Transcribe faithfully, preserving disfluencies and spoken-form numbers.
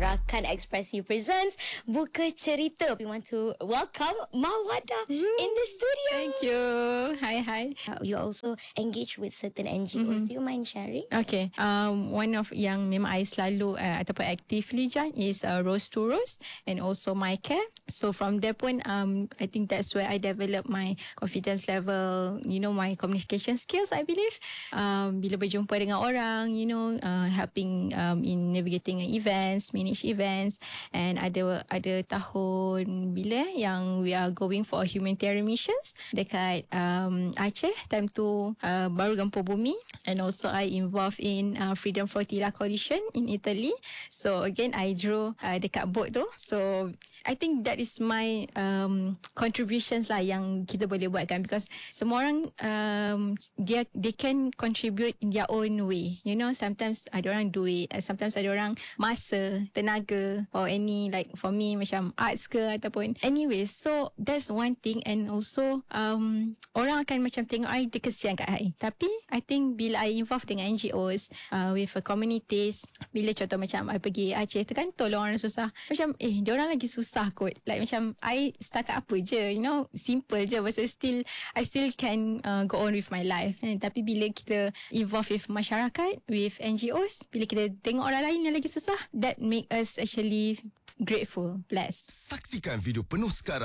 Rakan Ekspresi presents Buka Cerita. We want to welcome Mawada mm. in the studio. Thank you. Hi, hi. Uh, you also engage with certain N G Os. Mm-hmm. Do you mind sharing? Okay. Um, one of yang memang I selalu uh, ataupun actively join is uh, Rose to Rose and also My Care. So from there pun, um, I think that's where I develop my confidence level, you know, my communication skills, I believe. Um, bila berjumpa dengan orang, you know, uh, helping um, in navigating events, manage events, and ada ada tahun bila yang we are going for humanitarian missions dekat um, Aceh, time tu uh, baru gempa bumi, and also I involved in uh, Freedom Flotilla Coalition in Italy. So again I drew uh, dekat boat tu. So I think that is my um, contributions lah yang kita boleh buatkan, because semua orang um, dia they can contribute in their own way. You know, sometimes ada orang duit, sometimes ada orang masa, tenaga, or any like for me macam arts ke ataupun anyway. So that's one thing. And also um, orang akan macam tengok I, dia kesian kat I. Tapi I think bila I involve dengan N G Os uh, with a communities, bila contoh macam I pergi Aceh tu kan, tolong orang susah, macam eh diorang lagi susah kot. Like macam I setakat apa je, you know, simple je, but still I still can uh, go on with my life. Eh, tapi bila kita involve with masyarakat, with N G Os, bila kita tengok orang lain yang lagi susah, that make us actually grateful, blessed. Saksikan video penuh sekarang